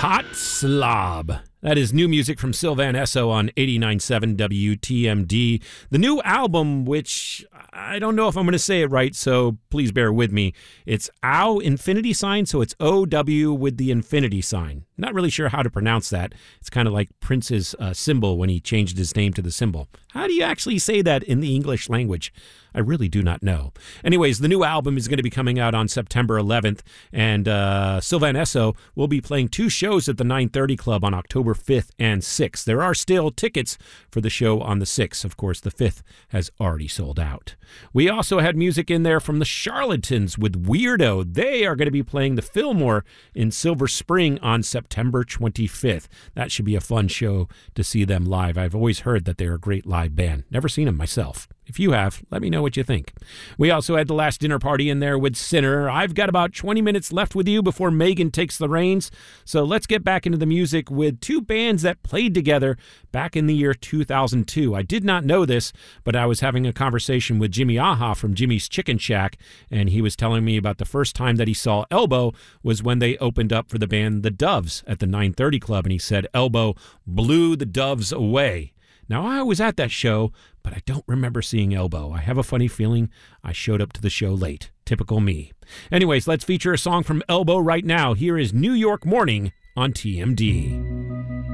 Hot Slob. That is new music from Sylvan Esso on 89.7 WTMD. The new album, which I don't know if I'm going to say it right, so please bear with me. It's OW infinity sign, so it's OW with the infinity sign. Not really sure how to pronounce that. It's kind of like Prince's symbol when he changed his name to the symbol. How do you actually say that in the English language? I really do not know. Anyways, the new album is going to be coming out on September 11th, and Sylvan Esso will be playing 2 shows at the 930 Club on October 5th and 6th. There are still tickets for the show on the 6th. Of course, the 5th has already sold out. We also had music in there from the Charlatans with Weirdo. They are going to be playing the Fillmore in Silver Spring on September 25th. That should be a fun show to see them live. I've always heard that they're a great live band. Never seen them myself. If you have, let me know what you think. We also had The Last Dinner Party in there with Sinner. I've got about 20 minutes left with you before Megan takes the reins. So let's get back into the music with 2 bands that played together back in the year 2002. I did not know this, but I was having a conversation with Jimmy Aha from Jimmy's Chicken Shack, and he was telling me about the first time that he saw Elbow was when they opened up for the band The Doves at the 930 Club, and he said Elbow blew the Doves away. Now, I was at that show, but I don't remember seeing Elbow. I have a funny feeling I showed up to the show late. Typical me. Anyways, let's feature a song from Elbow right now. Here is New York Morning on TMD.